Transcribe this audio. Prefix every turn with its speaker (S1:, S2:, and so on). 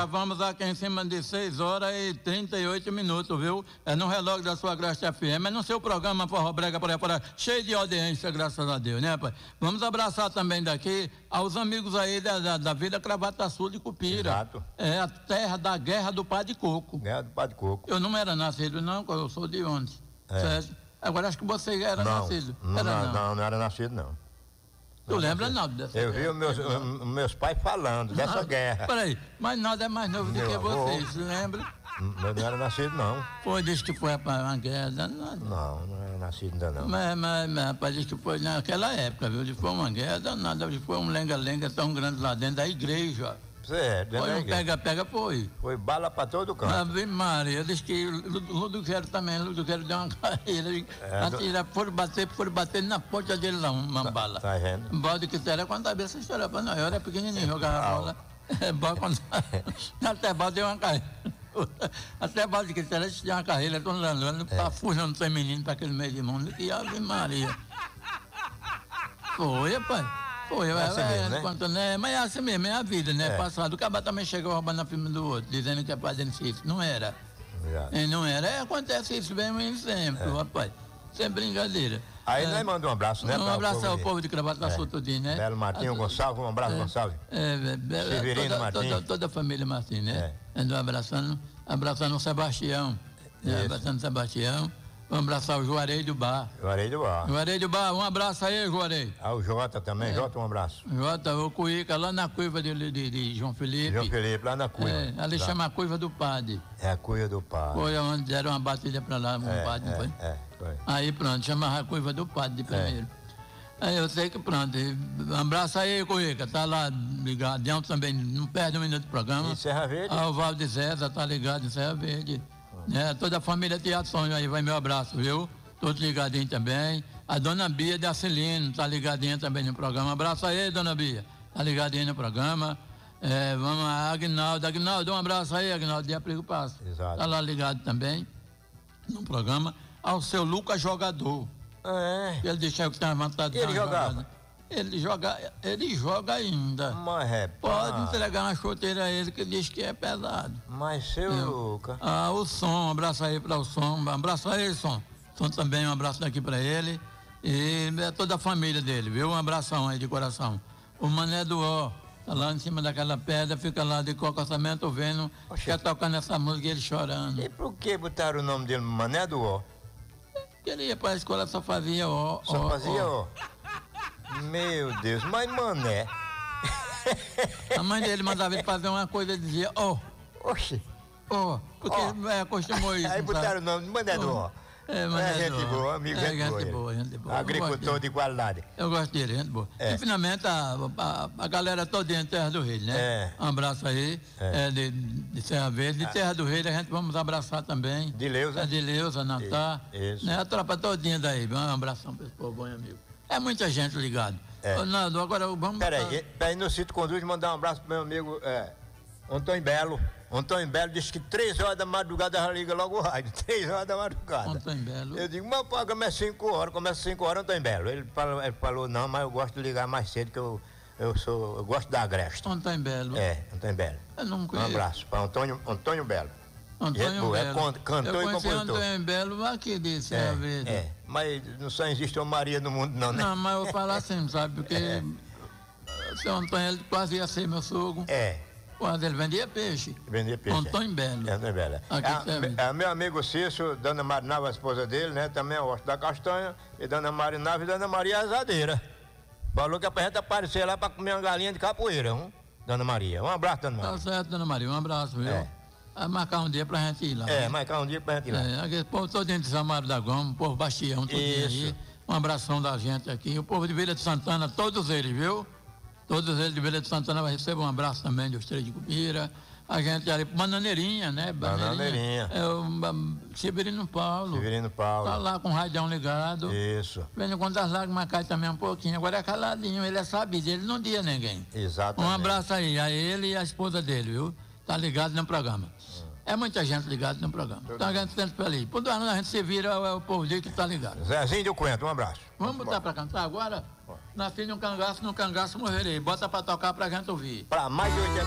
S1: Já vamos aqui em cima de 6h38, viu? É no relógio da sua Graça FM, é no seu programa Forró Brega por aí, cheio de audiência, graças a Deus, né, pai? Vamos abraçar também daqui aos amigos aí da Vila Cravata Sul de Cupira.
S2: Exato.
S1: É a terra da Guerra do Pá de Coco.
S2: Guerra do Pá de Coco.
S1: Eu não era nascido, não, eu sou de onde? Certo? Agora acho que você era nascido.
S2: Não era nascido, não.
S1: Tu lembra não dessa
S2: Eu
S1: guerra?
S2: vi os meus pais falando dessa guerra.
S1: Peraí, mas nada é mais novo do que vocês, lembra?
S2: Eu não era nascido, não.
S1: Foi, disse que foi para uma guerra danada.
S2: Não era nascido ainda, não.
S1: Mas, rapaz, disse que foi naquela época, viu? Disse que foi uma guerra danada, disse que foi um lenga-lenga tão grande lá dentro da igreja.
S2: Certo,
S1: Foi um pega-pega, foi.
S2: Foi bala pra todo canto.
S1: Ave Maria, disse que Luduquero também, Luduquero deu uma carreira. Foram bater na ponta dele lá, uma bala.
S2: Tá vendo?
S1: Bode que era quando essa história pra nós, eu era pequenininho, jogava bola. Até bode deu uma carreira. Até bode que era deu uma carreira, tô andando, fujando sem menino pra aquele meio de mundo, que Ave Maria. Foi, rapaz. Foi, né? Mas é assim mesmo, é a vida, né? Passado, o cabra também chegou roubando a firma do outro, dizendo que é fazendo isso. Não era. Não era. Acontece isso mesmo sempre, rapaz. Sem brincadeira.
S2: Aí nós mandamos um abraço, né?
S1: Um abraço ao povo de Cravata Sul todinho, né?
S2: Belo Martinho Gonçalves, um abraço, Gonçalves. Severino Martins.
S1: Toda a família Martins, né? Abraçando o Sebastião. Abraçando o Sebastião. Vamos abraçar o Juarez do Bar.
S2: Juarez do Bar,
S1: um abraço aí, Juarez.
S2: O Jota também, Jota, um abraço.
S1: Jota, o Cuíca, lá na cuiva de João Felipe.
S2: João Felipe, lá na cuiva.
S1: Ali chama a cuiva do Padre.
S2: É a cuiva do Padre.
S1: Foi onde deram uma batida pra lá, Padre, não foi?
S2: Foi.
S1: Aí pronto, chama a cuiva do Padre de primeiro. Aí eu sei que pronto, um abraço aí, Cuíca, tá lá ligado, também, não perde um minuto do programa.
S2: E Serra Verde?
S1: O Valde César tá ligado em Serra Verde. Toda a família Teatro Sonho aí, vai meu abraço, viu? Todos ligadinhos também. A dona Bia de Acilino tá ligadinha também no programa. Abraço aí, dona Bia. Tá ligadinha no programa. Vamos a Agnaldo, um abraço aí, Agnaldo de Aplico Passo.
S2: Exato.
S1: Tá lá ligado também no programa. Ao seu Lucas Jogador. Ele deixou que estava vantado.
S2: Ele jogava?
S1: Ele joga ainda.
S2: Mas
S1: pode entregar uma chuteira a ele que diz que é pesado.
S2: Mas seu Lucas.
S1: O Som, um abraço aí para o Som. Um abraço aí, Som. Som também, um abraço daqui para ele. E toda a família dele, viu? Um abração aí de coração. O Mané do Ó, tá lá em cima daquela pedra, fica lá de cocaçamento vendo, fica tocando essa música e ele chorando.
S2: E por que botaram o nome dele Mané do Ó?
S1: Ele ia para a escola, só fazia ó.
S2: Só fazia ó. Meu Deus, mas Mané.
S1: A mãe dele mandava ele fazer uma coisa e dizia
S2: Oxi.
S1: Porque acostumou isso.
S2: Aí botaram o nome de Mané do Ó. Gente boa, amigo, gente boa. Agricultor de qualidade.
S1: Eu gosto dele, gente boa. E finalmente a galera toda em Terra do Rei, né? Um abraço aí, de Serra Verde. De Terra do Rei a gente vamos abraçar também.
S2: De Leusa.
S1: De Leusa, Natal.
S2: Isso.
S1: Né? A tropa todinha daí. Um abração para esse povo, bom amigo. É muita gente ligado. Nando, agora vamos...
S2: Peraí, no Sítio Conduz, mandar um abraço pro meu amigo Antônio Belo. Antônio Belo disse que 3 horas da madrugada já liga logo o rádio. 3 horas da madrugada.
S1: Antônio Belo.
S2: Eu digo, mas pô, começa 5 horas, Antônio Belo. Ele falou, não, mas eu gosto de ligar mais cedo, que eu gosto da agresta.
S1: Antônio Belo.
S2: Antônio Belo.
S1: Eu não conheço.
S2: Um abraço para Antônio Belo.
S1: Antônio Belo.
S2: Cantor e compositor.
S1: Antônio Belo aqui de Serra Verde.
S2: Mas não só existe uma Maria no mundo, não, né?
S1: Não, mas eu vou falar assim, sabe? Porque o seu Antônio, ele quase ia ser meu sogro. Quase ele vendia peixe. Antônio Belo.
S2: Antônio Belo. Meu amigo Cício, Dona Marinava, a esposa dele, né? Também eu gosto da Castanha. E Dona Marinava e Dona Maria Azadeira. Falou que é pra gente aparecer lá pra comer uma galinha de capoeira, Dona Maria. Um abraço, Dona Maria.
S1: Tá certo, Dona Maria. Um abraço, viu? Marcar um dia pra gente ir lá.
S2: Marcar um dia pra gente ir lá.
S1: Aquele povo todo dentro de São Mário da Goma, o povo Bastião, todo dia aí. Um abração da gente aqui. O povo de Vila de Santana, todos eles, viu? Todos eles de Vila de Santana vai receber um abraço também dos Três de Cupira. A gente ali, Bananeirinha, né?
S2: Bananeirinha.
S1: O Severino Paulo. Tá lá com o radião ligado.
S2: Isso.
S1: Vendo quando as lágrimas caem também um pouquinho. Agora é caladinho, ele é sabido, ele não dia ninguém.
S2: Exatamente.
S1: Um abraço aí, a ele e a esposa dele, viu? Tá ligado no programa. É muita gente ligada no programa. Então a gente tenta feliz. Por 2 anos a gente se vira, o povo diz que tá ligado.
S2: Zezinho do Coentro, um abraço.
S1: Vamos botar pra cantar agora? Nasci num cangaço, no cangaço morrerei. Bota pra tocar pra gente ouvir.
S2: Pra mais de 80